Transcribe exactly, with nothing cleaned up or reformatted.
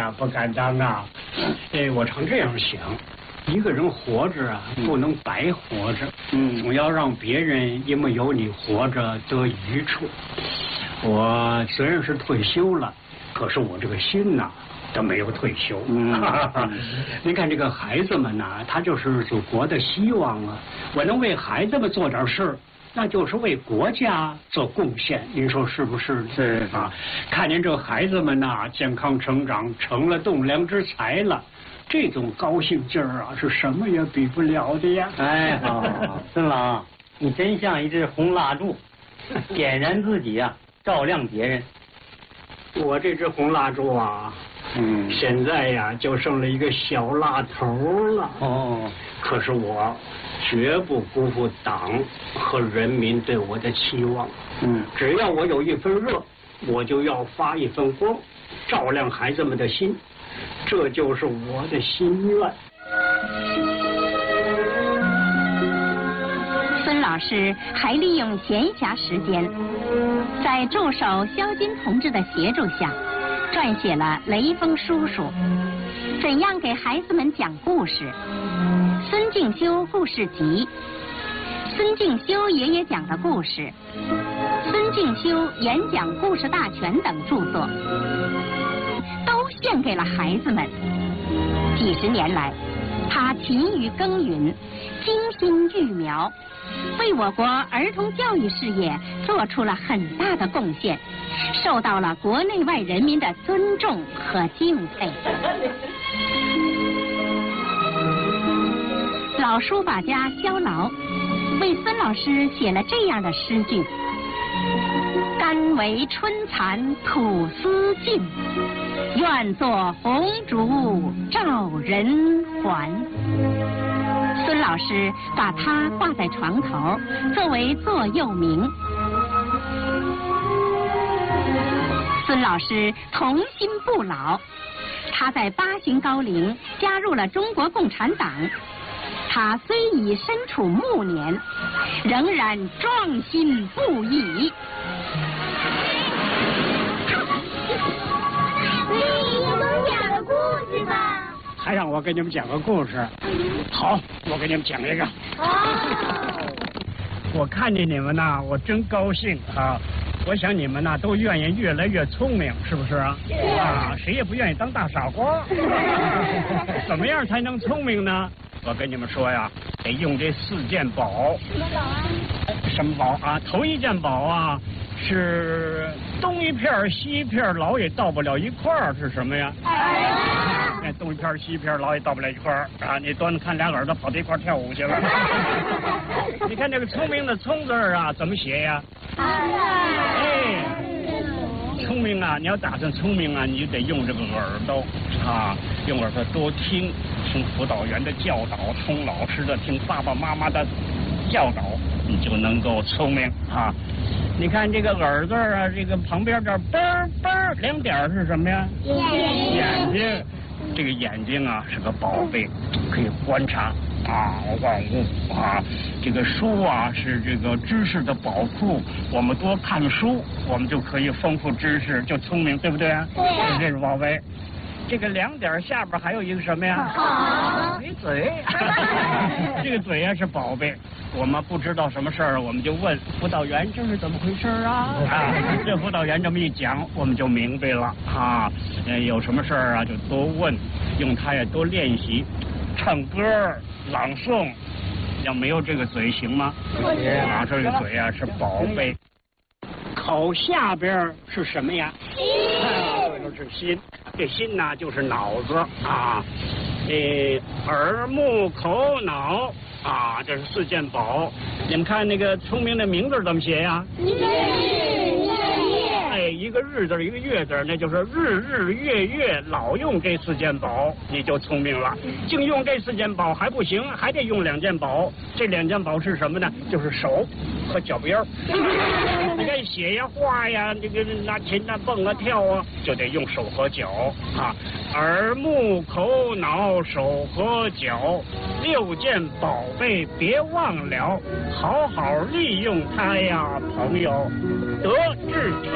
呀，不敢当啊。哎，我常这样想，一个人活着啊，不能白活着，嗯，总要让别人因为有你活着得余处。我虽然是退休了，可是我这个心呐、啊。都没有退休。嗯，您看这个孩子们呐、啊，他就是祖国的希望啊。我能为孩子们做点事儿，那就是为国家做贡献。您说是不是？ 是啊，看见这孩子们呐、啊，健康成长，成了栋梁之才了，这种高兴劲儿啊，是什么也比不了的呀。 哎，好，好，孙老，你真像一支红蜡烛，点燃自己啊，照亮别人。 我这支红蜡烛啊。嗯，现在呀，就剩了一个小蜡头了。哦，可是我绝不辜负党和人民对我的期望。嗯，只要我有一分热，我就要发一分光，照亮孩子们的心，这就是我的心愿。 孙老师还利用闲暇时间，在助手肖金同志的协助下。撰写了《雷锋叔叔》，怎样给孩子们讲故事？孙敬修故事集，孙敬修爷爷讲的故事，孙敬修演讲故事大全等著作，都献给了孩子们。几十年来，他勤于耕耘，精心育苗，为我国儿童教育事业做出了很大的贡献。受到了国内外人民的尊重和敬佩。老书法家肖劳为孙老师写了这样的诗句：甘为春蚕吐丝尽，愿作红烛照人还。孙老师把它挂在床头，作为座右铭。孙老师童心不老，他在八旬高龄加入了中国共产党。他虽已身处暮年，仍然壮心不已。 你给我们讲个故事吧。 还让我给你们讲个故事？好，我给你们讲一个。哦、我看见你们呐，我真高兴啊！我想你们呐都愿意越来越聪明，是不是啊？是啊，谁也不愿意当大傻瓜。怎么样才能聪明呢？我跟你们说呀，得用这四件宝。 什么宝啊？ 什么宝啊？头一件宝啊，是东一片西一片，老也到不了一块儿，是什么呀？那、哎、东一片西一片，老也到不了一块儿啊！你端着看俩耳朵跑到一块跳舞去了。你看这个聪明的聪字啊，怎么写呀？哎，聪明啊！你要打算聪明啊，你就得用这个耳朵啊，用耳朵多听，听辅导员的教导，听老师的，听爸爸妈妈的教导，你就能够聪明啊。你看这个耳朵啊，这个旁边这啵啵两点是什么呀？眼眼睛。这个眼睛啊是个宝贝，可以观察啊万物啊。这个书啊是这个知识的宝库，我们多看书，我们就可以丰富知识，就聪明，对不对啊？对。这是宝贝。这个两点下边还有一个什么呀？好。你嘴。这个嘴啊是宝贝。我们不知道什么事儿，我们就问辅导员这是怎么回事啊？啊，这辅导员这么一讲，我们就明白了啊。呃，有什么事儿啊，就多问，用它也多练习，唱歌、朗诵。要没有这个嘴行吗？不行啊，这个嘴啊是宝贝。口下边是什么呀？心。这就是心。这心呐、啊、就是脑子啊。呃，耳目口脑。啊，这是四件宝。你们看那个聪明的名字怎么写呀？日日月月。哎，一个日字，一个月字，那就是日日月月，老用这四件宝，你就聪明了。净用这四件宝还不行，还得用两件宝。这两件宝是什么呢？就是手和脚边儿。你看写呀、画呀，这个拿琴啊、蹦啊、跳啊，就得用手和脚啊。耳目口脑手和脚，六件宝贝别忘了，好好利用它呀，朋友。德智体。